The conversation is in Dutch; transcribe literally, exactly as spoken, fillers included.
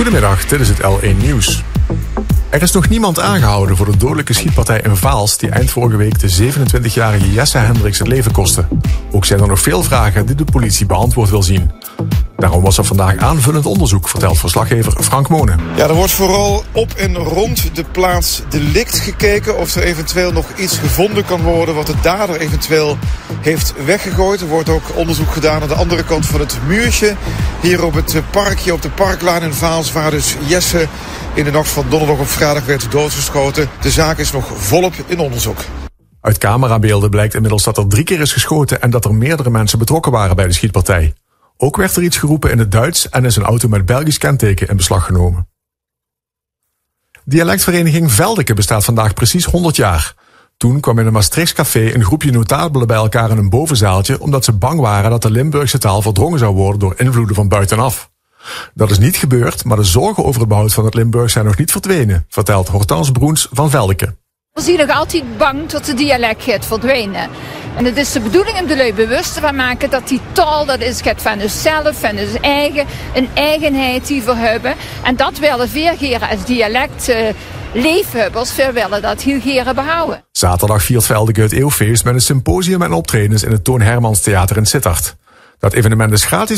Goedemiddag, dit is het L één Nieuws. Er is nog niemand aangehouden voor de dodelijke schietpartij in Vaals die eind vorige week de zevenentwintigjarige Jesse Hendricks het leven kostte. Ook zijn er nog veel vragen die de politie beantwoord wil zien. Daarom was er vandaag aanvullend onderzoek, vertelt verslaggever Frank Monen. Ja, er wordt vooral op en rond de plaats delict gekeken of er eventueel nog iets gevonden kan worden wat de dader eventueel heeft weggegooid. Er wordt ook onderzoek gedaan aan de andere kant van het muurtje. Hier op het parkje, op de Parklaan in Vaals, waar dus Jesse in de nacht van donderdag op vrijdag werd doodgeschoten. De zaak is nog volop in onderzoek. Uit camerabeelden blijkt inmiddels dat er drie keer is geschoten en dat er meerdere mensen betrokken waren bij de schietpartij. Ook werd er iets geroepen in het Duits en is een auto met Belgisch kenteken in beslag genomen. Dialectvereniging Veldeke bestaat vandaag precies honderd jaar. Toen kwam in een Maastrichts café een groepje notabelen bij elkaar in een bovenzaaltje omdat ze bang waren dat de Limburgse taal verdrongen zou worden door invloeden van buitenaf. Dat is niet gebeurd, maar de zorgen over het behoud van het Limburgs zijn nog niet verdwenen, vertelt Hortense Broens van Veldeke. We zijn nog altijd bang dat de dialect gaat verdwijnen. En het is de bedoeling om de lui bewust te maken dat die taal, dat is het van zichzelf, van zijn eigen, een eigenheid die we hebben. En dat willen veel geren als dialect uh, leefhebbers, veel willen dat heel geren behouden. Zaterdag viert Veldeke het eeuwfeest met een symposium en optredens in het Toon Hermans Theater in Sittard. Dat evenement is gratis